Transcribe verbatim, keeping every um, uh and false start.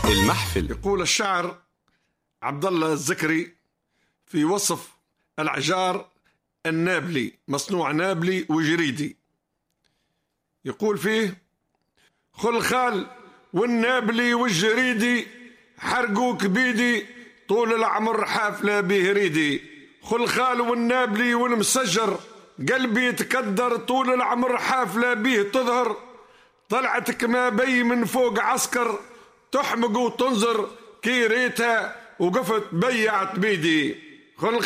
المحفل. يقول الشاعر عبد الله الزكري في وصف العجار النابلي، مصنوع نابلي وجريدي، يقول فيه: خلخال والنابلي والجريدي حرقوك بيدي، طول العمر حافلة بهريدي. خلخال والنابلي والمسجر قلبي يتكدر، طول العمر حافلة به تظهر. طلعتك ما بي من فوق عسكر، تحمق وتنظر كي ريتها وقفت بيعت بيدي.